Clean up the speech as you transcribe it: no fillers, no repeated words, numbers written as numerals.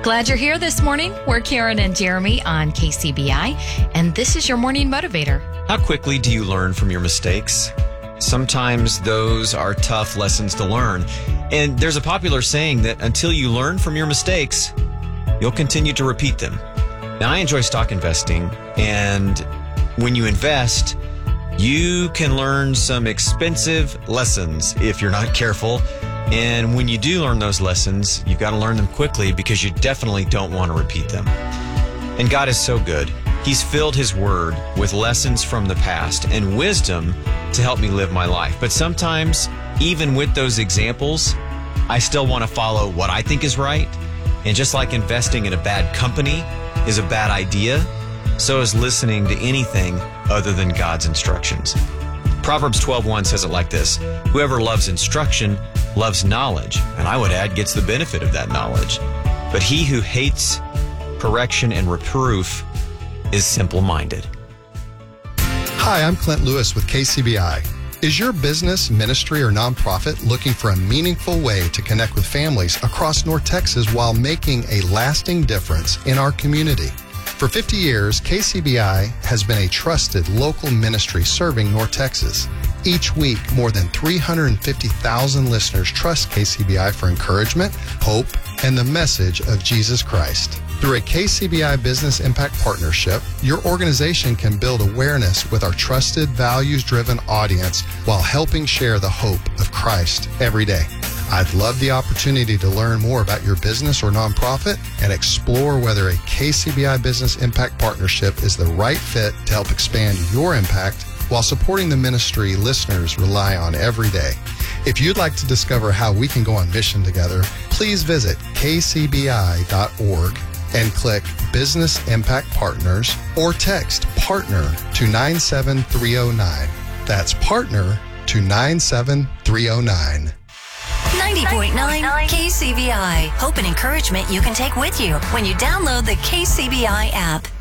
Glad you're here this morning. We're Karen and Jeremy on KCBI, and this is your Morning Motivator. How quickly do you learn from your mistakes? Sometimes those are tough lessons to learn. And there's a popular saying that until you learn from your mistakes, you'll continue to repeat them. Now, I enjoy stock investing, and when you invest, you can learn some expensive lessons if you're not careful. And when you do learn those lessons, you've got to learn them quickly because you definitely don't want to repeat them. And God is so good. He's filled His Word with lessons from the past and wisdom to help me live my life. But sometimes, even with those examples, I still want to follow what I think is right. And just like investing in a bad company is a bad idea, so is listening to anything other than God's instructions. Proverbs 12:1 says it like this: whoever loves instruction loves knowledge, and I would add gets the benefit of that knowledge. But he who hates correction and reproof is simple-minded. Hi, I'm Clint Lewis with KCBI. Is your business, ministry, or nonprofit looking for a meaningful way to connect with families across North Texas while making a lasting difference in our community? For 50 years, KCBI has been a trusted local ministry serving North Texas. Each week, more than 350,000 listeners trust KCBI for encouragement, hope, and the message of Jesus Christ. Through a KCBI Business Impact Partnership, your organization can build awareness with our trusted, values-driven audience while helping share the hope of Christ every day. I'd love the opportunity to learn more about your business or nonprofit and explore whether a KCBI Business Impact Partnership is the right fit to help expand your impact while supporting the ministry listeners rely on every day. If you'd like to discover how we can go on mission together, please visit kcbi.org and click Business Impact Partners or text PARTNER to 97309. That's PARTNER to 97309. 90.9 KCBI. Hope and encouragement you can take with you when you download the KCBI app.